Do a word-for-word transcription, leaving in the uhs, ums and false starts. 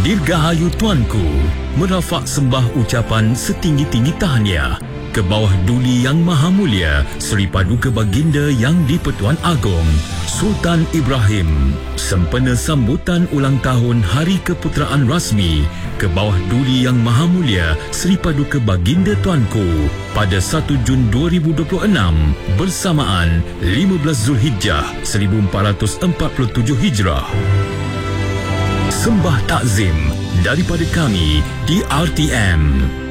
Dirgahayu Tuanku, merafak sembah ucapan setinggi-tinggi tahniah ke bawah Duli Yang Maha Mulia Seri Paduka Baginda Yang di-Pertuan Agong Sultan Ibrahim, sempena sambutan ulang tahun Hari Keputeraan Rasmi ke bawah Duli Yang Maha Mulia Seri Paduka Baginda Tuanku pada satu Jun dua ribu dua puluh enam bersamaan lima belas Zulhijjah seribu empat ratus empat puluh tujuh Hijrah. Sembah takzim daripada kami di R T M.